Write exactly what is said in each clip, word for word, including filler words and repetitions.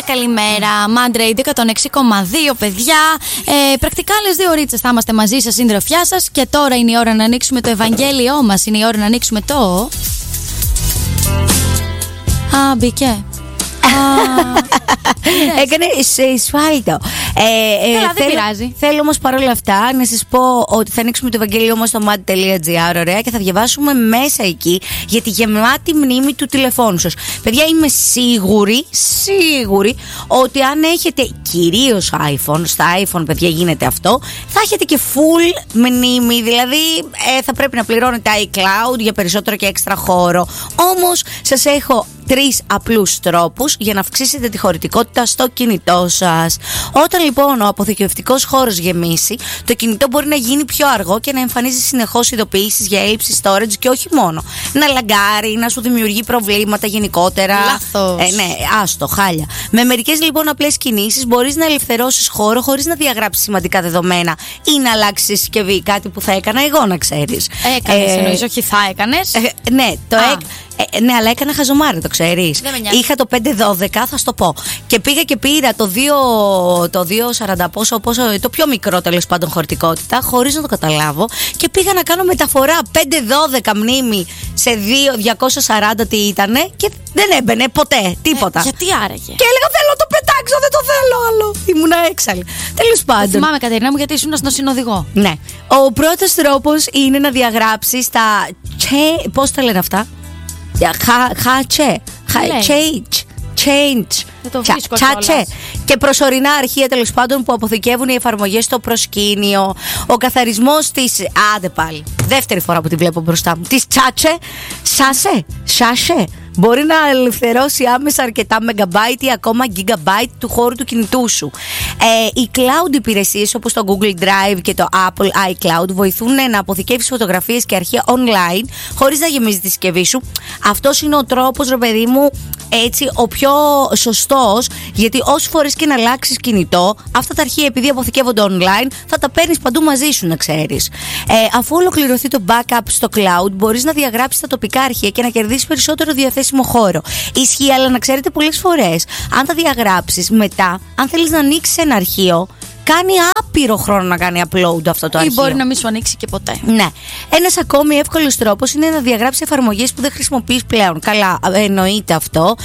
καλημέρα. Μάντρε εκατόν έξι κόμμα δύο, παιδιά. Ε, πρακτικά άλλες δύο ώρες θα είμαστε μαζί σας, συντροφιά σας. Και τώρα είναι η ώρα να ανοίξουμε το Ευαγγέλιό μας. Είναι η ώρα να ανοίξουμε το. Α, μπήκε. Έκανε σφάλτο. Καλά, δεν πειράζει. Θέλω όμως παρόλα αυτά να σας πω ότι θα ανοίξουμε το Ευαγγέλιό μας στο mad τελεία gr, ωραία, και θα διαβάσουμε μέσα εκεί για τη γεμάτη μνήμη του τηλεφώνου σας. Παιδιά, είμαι σίγουρη, σίγουρη ότι αν έχετε κυρίως iPhone, στα iPhone, παιδιά, γίνεται αυτό, θα έχετε και full μνήμη. Δηλαδή ε, θα πρέπει να πληρώνετε iCloud για περισσότερο και έξτρα χώρο. Όμως σας έχω τρεις απλούς τρόπους για να αυξήσετε τη χωρητικότητα στο κινητό σας. Όταν λοιπόν ο αποθηκευτικός χώρος γεμίσει, το κινητό μπορεί να γίνει πιο αργό και να εμφανίζει συνεχώς ειδοποιήσεις για έλλειψη storage, και όχι μόνο να λαγκάρει, να σου δημιουργεί προβλήματα γενικότερα. Λάθος. Ε, ναι, άστο, χάλια. Με μερικές λοιπόν απλές κινήσεις μπορείς να ελευθερώσεις χώρο χωρίς να διαγράψεις σημαντικά δεδομένα ή να αλλάξεις συσκευή, κάτι που θα έκανα εγώ, να ξέρεις. Έκανες, ε, εννοείς, όχι θα έκανες. Ε, ναι, το έκανα. Ε, ναι, αλλά έκανα χαζομάρι, το ξέρεις. Είχα το πέντε δώδεκα, θα σου το πω. Και πήγα και πήρα το δύο, το δύο σαράντα, πόσο, πόσο, το πιο μικρό τέλος πάντων χωρητικότητα, χωρίς να το καταλάβω. Και πήγα να κάνω μεταφορά πέντε δώδεκα μνήμη σε δύο, διακόσια σαράντα τι ήτανε, και δεν έμπαινε ποτέ, τίποτα. Ε, γιατί άραγε? Και έλεγα θέλω να το πετάξω, δεν το θέλω άλλο. Ήμουνα έξαλλη. Τέλος πάντων. Το θυμάμαι, Κατερίνα μου, γιατί ήσουν στον συνοδηγό. Ναι. Ο πρώτος τρόπος είναι να διαγράψεις τα. Πώς τα λένε αυτά? Χατσε, change, change, τσάτσε και προσωρινά αρχεία τέλος πάντων που αποθηκεύουν οι εφαρμογές στο προσκήνιο. Ο καθαρισμός της. Άντε πάλι. Δεύτερη φορά που τη βλέπω μπροστά μου. Της τσάτσε, σάσε, σάσε. Μπορεί να ελευθερώσει άμεσα αρκετά megabyte ή ακόμα gigabyte του χώρου του κινητού σου. Ε, οι cloud υπηρεσίες όπως το Google Drive και το Apple iCloud βοηθούν να αποθηκεύεις φωτογραφίες και αρχεία online χωρίς να γεμίζει τη συσκευή σου. Αυτός είναι ο τρόπος, ρε παιδί μου, έτσι, ο πιο σωστός, γιατί όσες φορές και να αλλάξεις κινητό, αυτά τα αρχεία, επειδή αποθηκεύονται online, θα τα παίρνεις παντού μαζί σου, να ξέρεις. Ε, αφού ολοκληρωθεί το backup στο cloud, μπορείς να διαγράψεις τα τοπικά αρχεία και να κερδίσεις περισσότερο διαθέσιμο χώρο. Ισχύει, αλλά να ξέρετε, πολλές φορές, αν τα διαγράψεις μετά, αν θέλεις να ανοίξεις ένα αρχείο, κάνει άπειρο χρόνο να κάνει upload αυτό το αρχείο. Ή μπορεί να μην σου ανοίξει και ποτέ. Ναι. Ένας ακόμη εύκολος τρόπος είναι να διαγράψεις εφαρμογές που δεν χρησιμοποιείς πλέον. Καλά, εννοείται αυτό.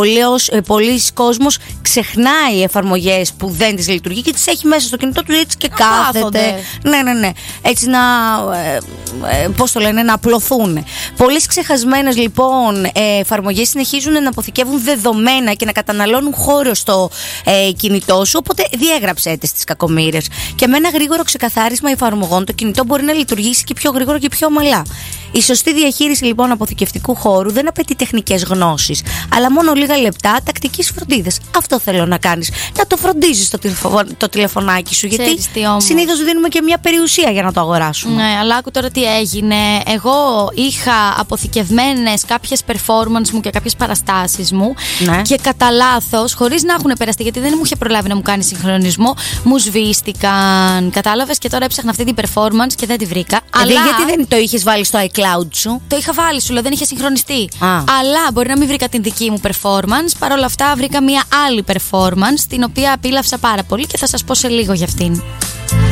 Πολλοί κόσμος ξεχνάει εφαρμογές που δεν τις λειτουργεί και τις έχει μέσα στο κινητό του, έτσι και να κάθεται. Κάθονται. Ναι, ναι, ναι. Έτσι να. Ε, ε, πώς το λένε, να απλωθούν. Πολλές ξεχασμένες λοιπόν εφαρμογές συνεχίζουν να αποθηκεύουν δεδομένα και να καταναλώνουν χώρο στο ε, κινητό σου. Οπότε διέγραψέ τις τις κακομοίρες. Και με ένα γρήγορο ξεκαθάρισμα εφαρμογών, το κινητό μπορεί να λειτουργήσει και πιο γρήγορα και πιο ομαλά. Η σωστή διαχείριση λοιπόν αποθηκευτικού χώρου δεν απαιτεί τεχνικές γνώσεις, αλλά μόνο λίγα λεπτά τακτικής φροντίδας. Αυτό θέλω να κάνεις. Να το φροντίζεις το, τηλεφω... το τηλεφωνάκι σου, γιατί συνήθως δίνουμε και μια περιουσία για να το αγοράσουμε. Ναι, αλλά άκου τώρα τι έγινε. Εγώ είχα αποθηκευμένες κάποιες performance μου και κάποιες παραστάσεις μου, ναι, και κατά λάθος, χωρίς να έχουν περαστεί, γιατί δεν μου είχε προλάβει να μου κάνει συγχρονισμό, μου σβήστηκαν. Κατάλαβες, και τώρα έψαχνα αυτή την performance και δεν τη βρήκα. Δηλαδή, αλλά γιατί δεν το είχες βάλει στο iCloud σου? Το είχα βάλει, σου λέω, δεν είχε συγχρονιστεί. Α. Αλλά μπορεί να μην βρήκα την δική μου performance. Παρ' όλα αυτά βρήκα μια άλλη performance, την οποία απίλαυσα πάρα πολύ και θα σας πω σε λίγο για αυτήν.